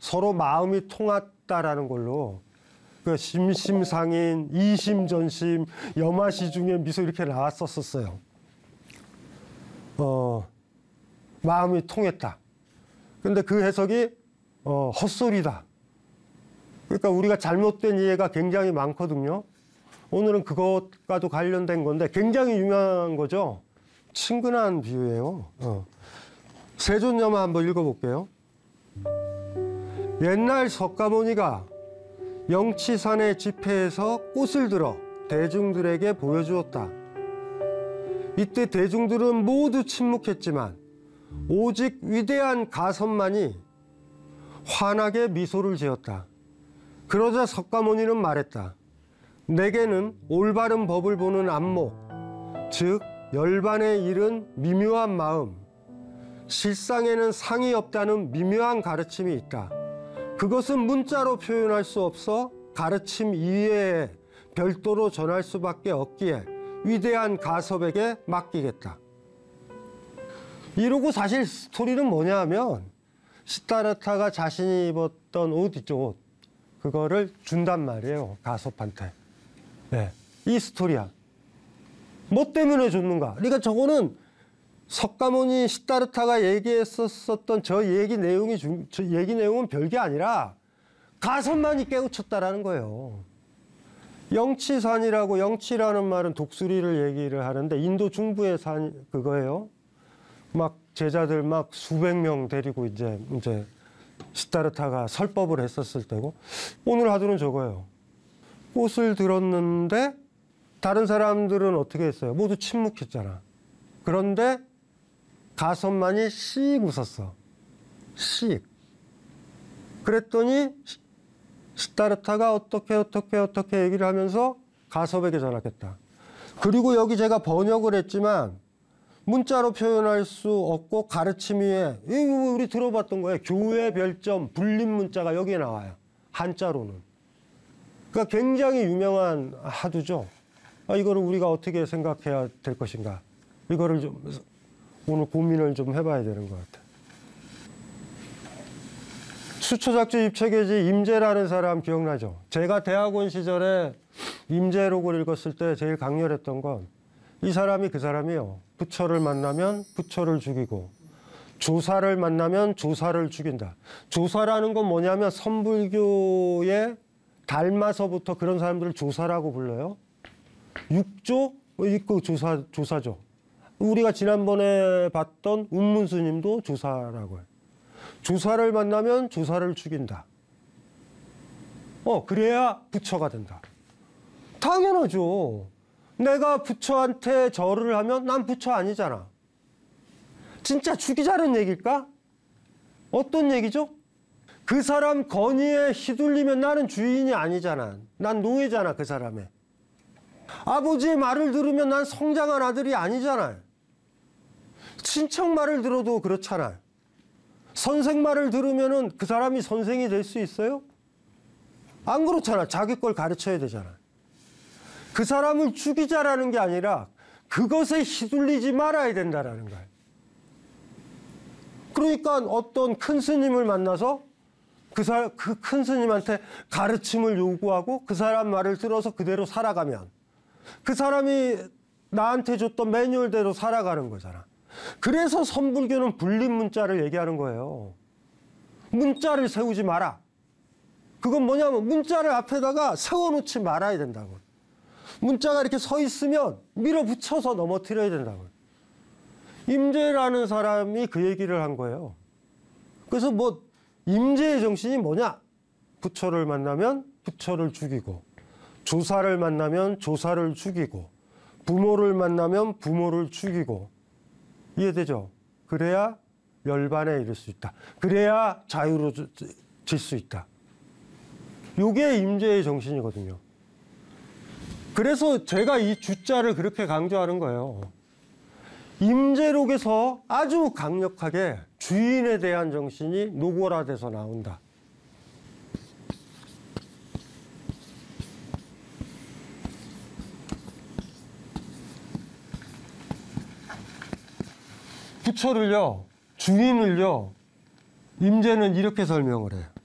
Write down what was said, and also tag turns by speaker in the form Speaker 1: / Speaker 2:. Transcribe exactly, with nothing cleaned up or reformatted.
Speaker 1: 서로 마음이 통했다라는 걸로 그 심심상인, 이심전심, 여마시 중에 미소 이렇게 나왔었었어요. 어, 마음이 통했다. 근데 그 해석이 어, 헛소리다. 그러니까 우리가 잘못된 이해가 굉장히 많거든요. 오늘은 그것과도 관련된 건데 굉장히 유명한 거죠. 친근한 비유예요. 어. 세존여마 한번 읽어볼게요. 옛날 석가모니가 영치산의 집회에서 꽃을 들어 대중들에게 보여주었다. 이때 대중들은 모두 침묵했지만 오직 위대한 가섭만이 환하게 미소를 지었다. 그러자 석가모니는 말했다. 내게는 올바른 법을 보는 안목, 즉 열반에 이른 미묘한 마음, 실상에는 상이 없다는 미묘한 가르침이 있다. 그것은 문자로 표현할 수 없어 가르침 이외에 별도로 전할 수밖에 없기에 위대한 가섭에게 맡기겠다. 이러고 사실 스토리는 뭐냐 하면 시타르타가 자신이 입었던 옷 있죠, 옷. 그거를 준단 말이에요, 가섭한테. 네, 이 스토리야. 뭐 때문에 줬는가? 그러니까 저거는 석가모니 시타르타가 얘기했었던 저 얘기 내용이 중, 저 얘기 내용은 별게 아니라 가섭만이 깨우쳤다라는 거예요. 영치산이라고, 영치라는 말은 독수리를 얘기를 하는데 인도 중부의 산 그거예요. 막 제자들 막 수백 명 데리고 이제 이제 시타르타가 설법을 했었을 때고, 오늘 하도는 저거예요. 꽃을 들었는데 다른 사람들은 어떻게 했어요? 모두 침묵했잖아. 그런데 가섭만이 씩 웃었어. 씩. 그랬더니 시타르타가 어떻게 어떻게 어떻게 얘기를 하면서 가섭에게 전하겠다. 그리고 여기 제가 번역을 했지만 문자로 표현할 수 없고 가르침 위에, 이거 우리 들어봤던 거예요. 교회 별점 불림 문자가 여기에 나와요. 한자로는. 그러니까 굉장히 유명한 하두죠. 아, 이거를 우리가 어떻게 생각해야 될 것인가. 이거를 좀 오늘 고민을 좀 해봐야 되는 것 같아요. 수초작주 입체계지 임재라는 사람 기억나죠? 제가 대학원 시절에 임재록을 읽었을 때 제일 강렬했던 건 이 사람이 그 사람이에요. 부처를 만나면 부처를 죽이고 조사를 만나면 조사를 죽인다. 조사라는 건 뭐냐면 선불교에 닮아서부터 그런 사람들을 조사라고 불러요. 육조? 그 조사, 조사죠. 우리가 지난번에 봤던 운문스님도 조사라고 해요. 조사를 만나면 조사를 죽인다. 어, 그래야 부처가 된다. 당연하죠. 내가 부처한테 절을 하면 난 부처 아니잖아. 진짜 죽이자는 얘기일까? 어떤 얘기죠? 그 사람 건의에 휘둘리면 나는 주인이 아니잖아. 난 노예잖아, 그 사람의. 아버지의 말을 들으면 난 성장한 아들이 아니잖아. 친척 말을 들어도 그렇잖아. 선생 말을 들으면은 그 사람이 선생이 될 수 있어요? 안 그렇잖아. 자기 걸 가르쳐야 되잖아. 그 사람을 죽이자라는 게 아니라 그것에 휘둘리지 말아야 된다라는 거예요. 그러니까 어떤 큰 스님을 만나서 그 사, 그 큰 스님한테 가르침을 요구하고 그 사람 말을 들어서 그대로 살아가면 그 사람이 나한테 줬던 매뉴얼대로 살아가는 거잖아. 그래서 선불교는 불림 문자를 얘기하는 거예요. 문자를 세우지 마라. 그건 뭐냐면 문자를 앞에다가 세워놓지 말아야 된다고. 문자가 이렇게 서 있으면 밀어붙여서 넘어뜨려야 된다고. 임재라는 사람이 그 얘기를 한 거예요. 그래서 뭐 임재의 정신이 뭐냐? 부처를 만나면 부처를 죽이고, 조사를 만나면 조사를 죽이고, 부모를 만나면 부모를 죽이고. 이해되죠? 그래야 열반에 이를 수 있다. 그래야 자유로워질 수 있다. 이게 임재의 정신이거든요. 그래서 제가 이 주자를 그렇게 강조하는 거예요. 임재록에서 아주 강력하게 주인에 대한 정신이 노골화돼서 나온다. 부처를요, 주인을요, 임재는 이렇게 설명을 해요.